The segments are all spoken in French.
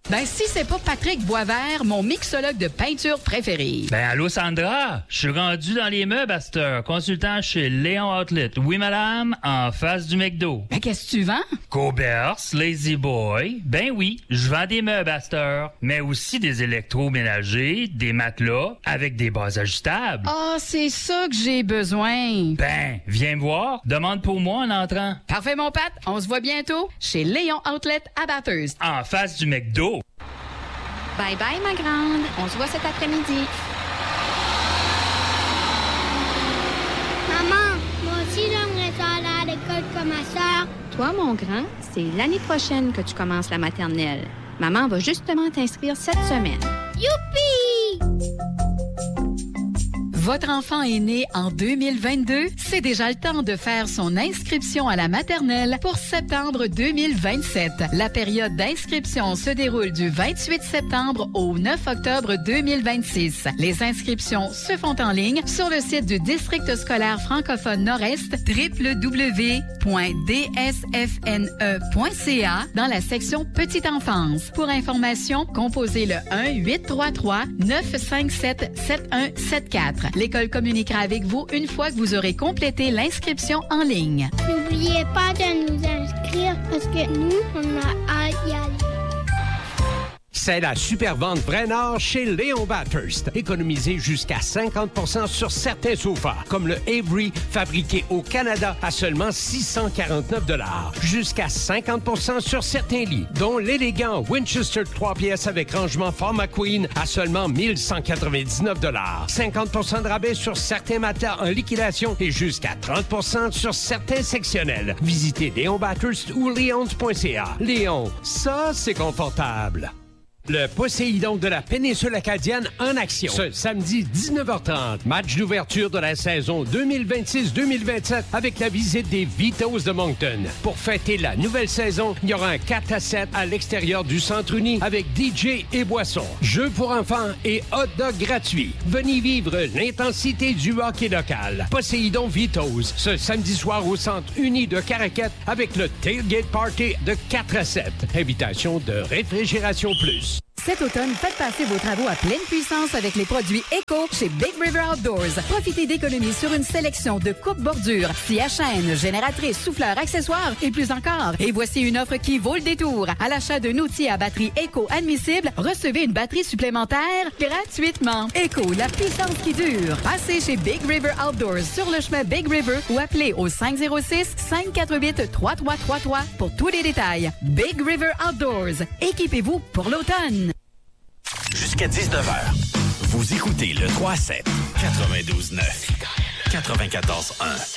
Ben, si c'est pas Patrick Boisvert, mon mixologue de peinture préféré. Ben, allô, Sandra? Je suis rendu dans les meubles à cette heure, consultant chez Léon Outlet. Oui, madame, en face du McDo. Ben, qu'est-ce que tu vends? Cobers, Lazy Boy. Ben oui, je vends des meubles à cette heure, mais aussi des électroménagers, des matelas, avec des bases ajustables. Ah, c'est ça que j'ai besoin. Ben, viens me voir. Demande pour moi en entrant. Parfait, mon Pat. On se voit bientôt chez Léon Outlet à Bathurst. En face du McDo. Bye bye, ma grande. On se voit cet après-midi. Maman, moi aussi j'aimerais ça aller à l'école comme ma sœur. Toi, mon grand, c'est l'année prochaine que tu commences la maternelle. Maman va justement t'inscrire cette semaine. Youpi! Votre enfant est né en 2022? C'est déjà le temps de faire son inscription à la maternelle pour septembre 2027. La période d'inscription se déroule du 28 septembre au 9 octobre 2026. Les inscriptions se font en ligne sur le site du District scolaire francophone Nord-Est, www.dsfne.ca, dans la section Petite enfance. Pour information, composez le 1-833-957-7174. L'école communiquera avec vous une fois que vous aurez complété l'inscription en ligne. N'oubliez pas de nous inscrire parce que nous, on a hâte d'y aller. C'est la super vente Vrai Nord chez Léon Bathurst. Économisez jusqu'à 50% sur certains sofas, comme le Avery, fabriqué au Canada à seulement 649 $. Jusqu'à 50% sur certains lits, dont l'élégant Winchester 3 pièces avec rangement Format Queen à seulement 1199 $. 50% de rabais sur certains matelas en liquidation et jusqu'à 30% sur certains sectionnels. Visitez Léon Bathurst ou leons.ca. Léon, ça, c'est confortable. Le Poséidon de la péninsule acadienne en action. Ce samedi 19h30, match d'ouverture de la saison 2026-2027 avec la visite des Vitos de Moncton. Pour fêter la nouvelle saison, il y aura un 4-7 à l'extérieur du Centre Uni avec DJ et boissons. Jeux pour enfants et hot dog gratuits. Venez vivre l'intensité du hockey local. Poséidon Vitos, ce samedi soir au Centre Uni de Caraquette avec le Tailgate Party de 4-7. Invitation de Réfrigération Plus. Cet automne, faites passer vos travaux à pleine puissance avec les produits Eco chez Big River Outdoors. Profitez d'économies sur une sélection de coupes-bordures, scies à chaîne, génératrices, souffleurs, accessoires et plus encore. Et voici une offre qui vaut le détour. À l'achat d'un outil à batterie Eco admissible, recevez une batterie supplémentaire gratuitement. Eco, la puissance qui dure. Passez chez Big River Outdoors sur le chemin Big River ou appelez au 506-548-3333 pour tous les détails. Big River Outdoors. Équipez-vous pour l'automne. Jusqu'à 19h, vous écoutez le 3-7, 92.9, 94.1.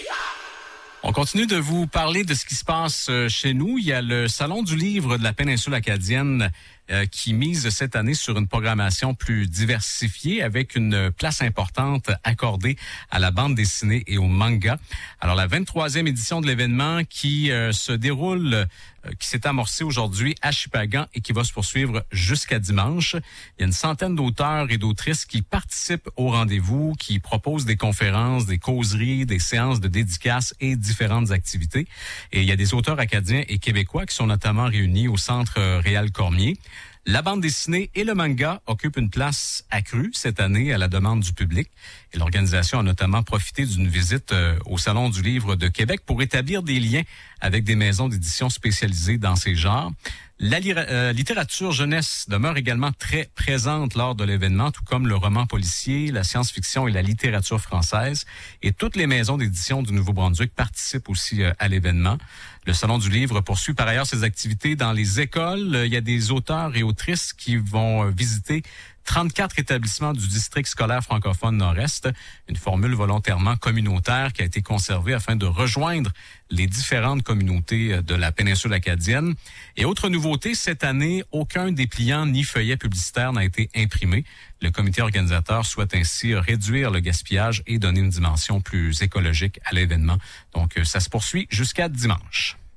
On continue de vous parler de ce qui se passe chez nous. Il y a le Salon du livre de la péninsule acadienne qui mise cette année sur une programmation plus diversifiée avec une place importante accordée à la bande dessinée et au manga. Alors, la 23e édition de l'événement qui se déroule, qui s'est amorcée aujourd'hui à Shippagan et qui va se poursuivre jusqu'à dimanche. Il y a une centaine d'auteurs et d'autrices qui participent au rendez-vous, qui proposent des conférences, des causeries, des séances de dédicaces et différentes activités. Et il y a des auteurs acadiens et québécois qui sont notamment réunis au Centre Réal Cormier. La bande dessinée et le manga occupent une place accrue cette année à la demande du public. Et l'organisation a notamment profité d'une visite au Salon du livre de Québec pour établir des liens avec des maisons d'édition spécialisées dans ces genres. La littérature jeunesse demeure également très présente lors de l'événement, tout comme le roman policier, la science-fiction et la littérature française. Et toutes les maisons d'édition du Nouveau-Brunswick participent aussi à l'événement. Le Salon du livre poursuit par ailleurs ses activités dans les écoles. Il y a des auteurs et autrices qui vont visiter 34 établissements du district scolaire francophone Nord-Est, une formule volontairement communautaire qui a été conservée afin de rejoindre les différentes communautés de la péninsule acadienne. Et autre nouveauté, cette année, aucun dépliant ni feuillet publicitaire n'a été imprimé. Le comité organisateur souhaite ainsi réduire le gaspillage et donner une dimension plus écologique à l'événement. Donc, ça se poursuit jusqu'à dimanche.